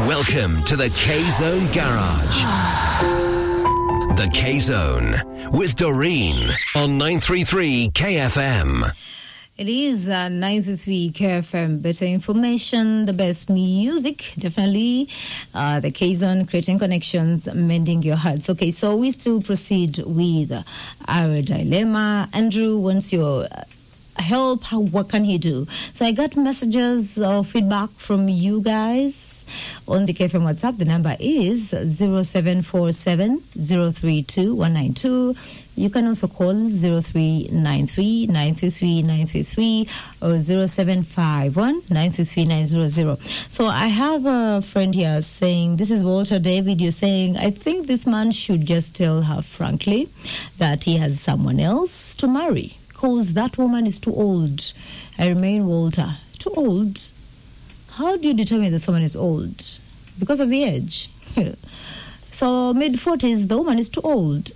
Welcome to the K-Zone Garage. The K-Zone with Doreen on 933 KFM. It is 933 KFM. Better information, the best music, definitely. The K-Zone, creating connections, mending your hearts. Okay, so we still proceed with our dilemma. Andrew wants your help. What can he do? So I got messages of feedback from you guys on the KFM WhatsApp. The number is 0747 032 192. You can also call 0393 933 933 or 0751 933 900. So I have a friend here saying, this is Walter David, you're saying, I think this man should just tell her frankly that he has someone else to marry because that woman is too old. I remain Walter. Too old? How do you determine that someone is old? Because of the age. So mid-40s, the woman is too old.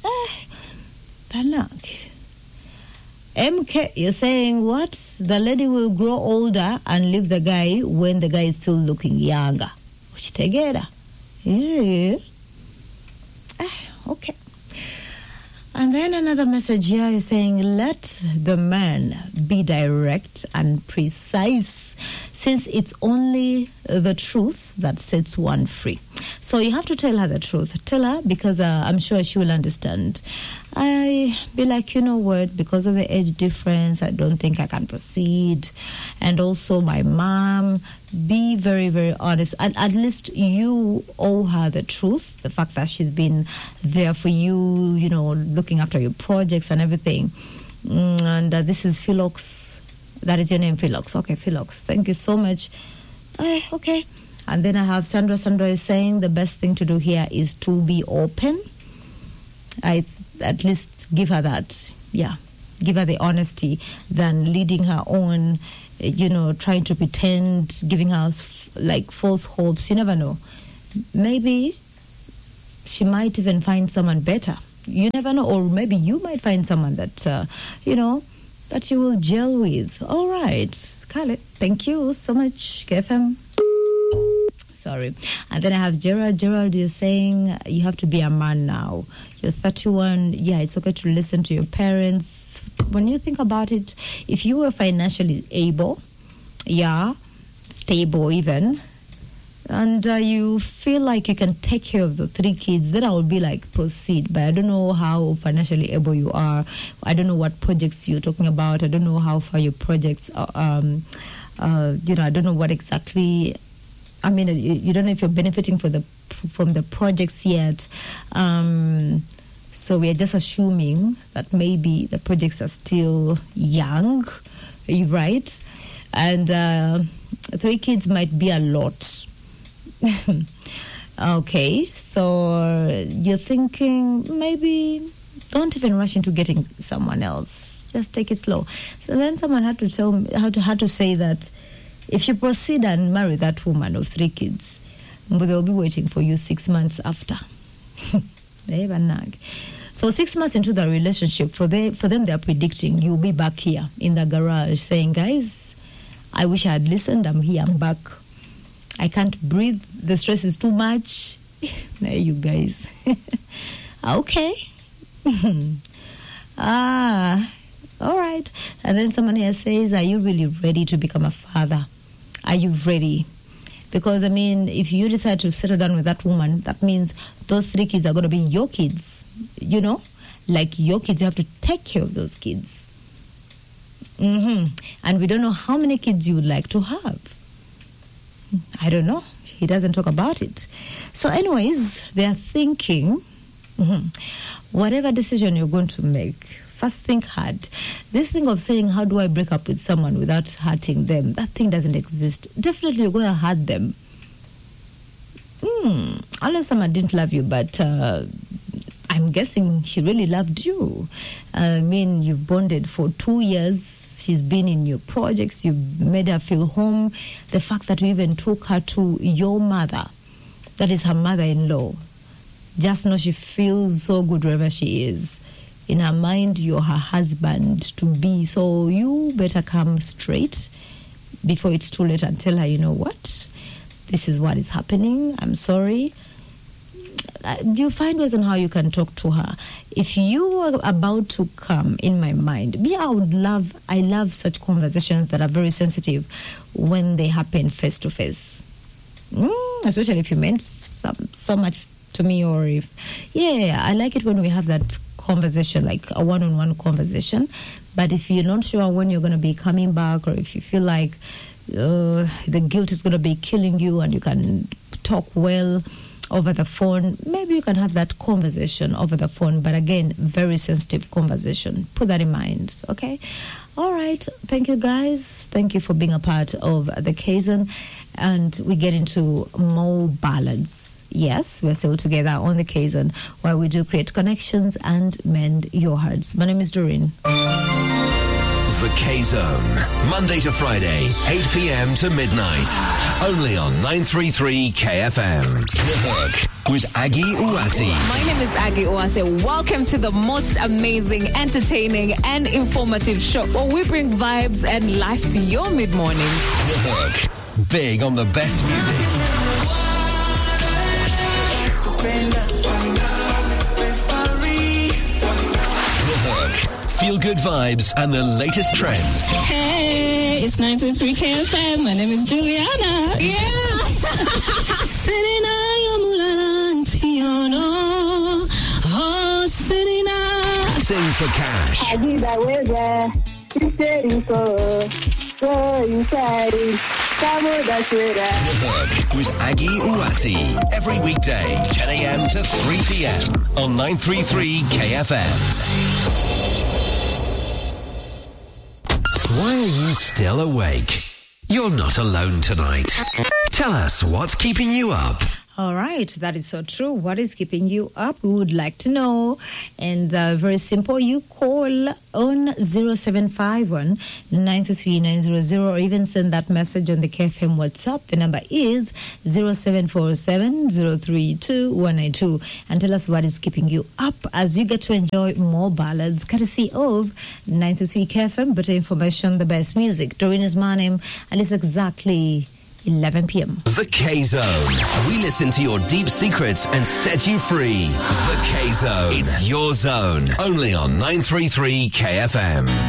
MK, you're saying what? The lady will grow older and leave the guy when the guy is still looking younger. Together. Yeah. Okay. And then another message here is saying, let the man be direct and precise, since it's only the truth that sets one free. So you have to tell her the truth. Tell her, because I'm sure she will understand. I be like, you know what, because of the age difference, I don't think I can proceed. And also my mom, be very, very honest. At least you owe her the truth, the fact that she's been there for you, you know, looking after your projects and everything. And this is Philox. That is your name, Philox. Okay, Philox. Thank you so much. Okay. And then I have Sandra. Sandra is saying the best thing to do here is to be open. At least give her that. Yeah. Give her the honesty than leading her on, you know, trying to pretend, giving her like false hopes. You never know. Maybe she might even find someone better. You never know. Or maybe you might find someone that, you know, that you will gel with. All right. Khaled, thank you so much, KFM. Sorry. And then I have Gerald. Gerald, you're saying you have to be a man now. You're 31. Yeah, it's okay to listen to your parents. When you think about it, if you were financially able, yeah, stable even, and you feel like you can take care of the 3 kids, then I would be like, proceed. But I don't know how financially able you are. I don't know what projects you're talking about. I don't know how far your projects are. You know, I don't know what exactly. I mean, you don't know if you're benefiting from the projects yet. So we are just assuming that maybe the projects are still young, right? And 3 kids might be a lot. Okay, so you're thinking maybe don't even rush into getting someone else. Just take it slow. So then someone had to tell me how to say that if you proceed and marry that woman of 3 kids, they'll be waiting for you 6 months after. So 6 months into the relationship, for them, they're predicting you'll be back here in the garage saying, guys, I wish I had listened. I'm here. I'm back. I can't breathe. The stress is too much. There you guys. Okay. All right. And then someone here says, are you really ready to become a father? Are you ready? Because, I mean, if you decide to settle down with that woman, that means those 3 kids are going to be your kids, you know? Like your kids, you have to take care of those kids. And we don't know how many kids you would like to have. I don't know. He doesn't talk about it. So anyways, they are thinking, whatever decision you're going to make, first think hard. This thing of saying, how do I break up with someone without hurting them? That thing doesn't exist. Definitely you're going to hurt them. Unless someone didn't love you, but I'm guessing she really loved you. I mean, you've bonded for 2 years. She's been in your projects. You've made her feel home. The fact that you even took her to your mother, that is her mother-in-law. Just know she feels so good wherever she is. In her mind, you're her husband to be. So you better come straight before it's too late and tell her, you know what? this is what is happening. I'm sorry. You find ways on how you can talk to her. If you were about to come in my mind, I love such conversations that are very sensitive when they happen face to face. Especially if you meant so much to me, or I like it when we have that conversation, like a one-on-one conversation. But if you're not sure when you're going to be coming back, or if you feel like the guilt is going to be killing you and you can talk well over the phone, maybe you can have that conversation over the phone. But again, very sensitive conversation. Put that in mind, okay? All right. Thank you, guys. Thank you for being a part of the K-Zone. And we get into more ballads. Yes, we're still together on the K-Zone, where we do create connections and mend your hearts. My name is Doreen. The K-Zone, Monday to Friday, 8 p.m. to midnight. Only on 933 KFM. The Hook with Aggie Uwasi. My name is Aggie Uwasi. Welcome to the most amazing, entertaining, and informative show where we bring vibes and life to your mid-morning. The Hook, big on the best music. The Hook. Feel-good vibes and the latest trends. Hey, it's 923 KFM. My name is Juliana. Yeah. Sing for cash. The Hook with Aggie Uwasi. Every weekday, 10 a.m. to 3 p.m. on 933 KFM. Why are you still awake? You're not alone tonight. Tell us what's keeping you up. All right, that is so true. What is keeping you up? We would like to know. And very simple, you call on 0751 923 900 or even send that message on the KFM WhatsApp. The number is 0747 032 192. And tell us what is keeping you up as you get to enjoy more ballads courtesy of 923 KFM. Better information, the best music. Doreen is my name, and it's exactly 11 p.m. The K-Zone. We listen to your deep secrets and set you free. The K-Zone. It's your zone. Only on 933 KFM.